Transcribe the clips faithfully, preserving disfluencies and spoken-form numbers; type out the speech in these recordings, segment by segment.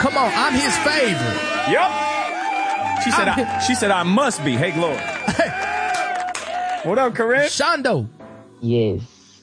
Come on, I'm his favorite. Yep. She said, I, she said, I must be. Hey, Glory. What up, Corinne? Shondo. Yes.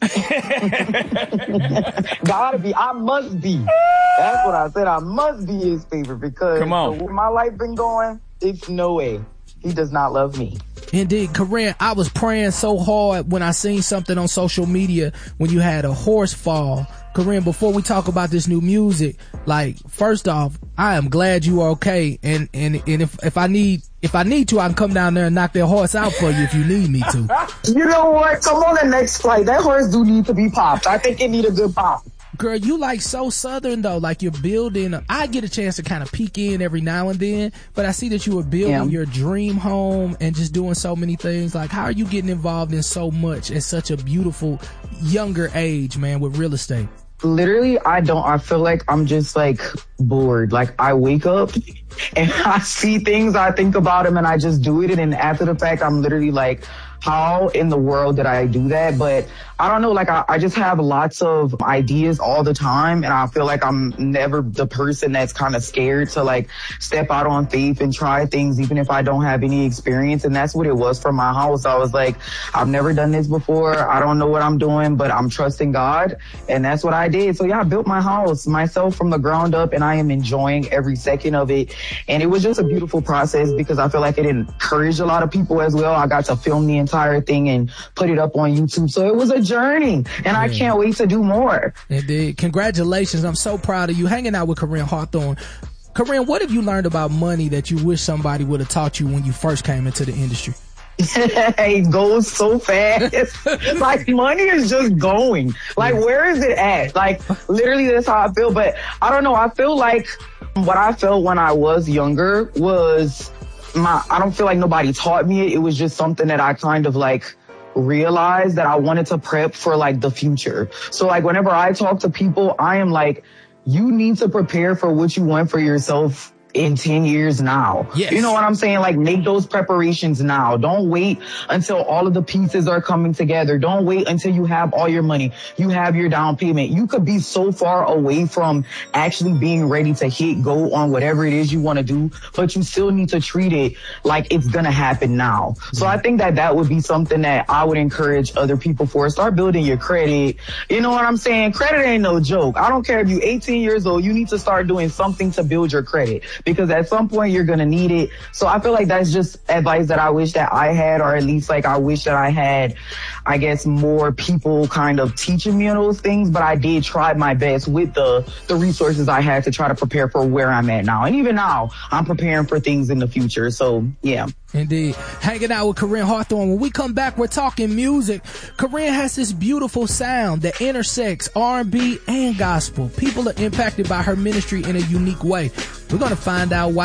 Gotta be. I must be. That's what I said. I must be his favorite because Come on. the way my life been going, it's no way. He does not love me. Indeed. Corinne, I was praying so hard when I seen something on social media when you had a horse fall. Corinne, before we talk about this new music, like, first off, I am glad you are okay. And, and, and if, if I need, if I need to, I can come down there and knock that horse out for you if you need me to. You know what? Come on the next flight. That horse do need to be popped. I think it need a good pop. Girl, you like so southern though, like you're building. A, I get a chance to kind of peek in every now and then, but I see that you were building yeah. your dream home and just doing so many things. Like, how are you getting involved in so much at such a beautiful younger age, man, with real estate? Literally, I don't, I feel like I'm just like bored. Like I wake up and I see things, I think about them and I just do it. And then after the fact, I'm literally like, how in the world did I do that? But I don't know, like I, I just have lots of ideas all the time. And I feel like I'm never the person that's kind of scared to like step out on faith and try things, even if I don't have any experience. And that's what it was for my house. I was like, I've never done this before. I don't know what I'm doing, but I'm trusting God. And that's what I did. So yeah, I built my house myself from the ground up and I am enjoying every second of it. And it was just a beautiful process because I feel like it encouraged a lot of people as well. I got to film the entire thing and put it up on YouTube. So it was a journey and yeah. I can't wait to do more. Indeed. Congratulations. I'm so proud of you hanging out with Corinne Hawthorne. Corinne, what have you learned about money that you wish somebody would have taught you when you first came into the industry? It goes so fast. Like money is just going. Like where is it at? Like literally that's how I feel. But I don't know. I feel like what I felt when I was younger was my, I don't feel like nobody taught me it. It was just something that I kind of like realized that I wanted to prep for like the future. So like whenever I talk to people, I am like, you need to prepare for what you want for yourself in ten years now. Yes. You know what I'm saying? Like make those preparations now. Don't wait until all of the pieces are coming together. Don't wait until you have all your money. You have your down payment. You could be so far away from actually being ready to hit go on whatever it is you want to do, but you still need to treat it like it's going to happen now. Mm-hmm. So I think that that would be something that I would encourage other people for. Start building your credit. You know what I'm saying? Credit ain't no joke. I don't care if you're eighteen years old, you need to start doing something to build your credit. Because at some point you're going to need it. So I feel like that's just advice that I wish that I had, or at least like I wish that I had, I guess, more people kind of teaching me those things. But I did try my best with the, the resources I had to try to prepare for where I'm at now. And even now I'm preparing for things in the future. So yeah. Indeed. Hanging out with Corinne Hawthorne. When we come back, we're talking music. Corinne has this beautiful sound that intersects R and B and gospel. People are impacted by her ministry in a unique way. We're going to find out why.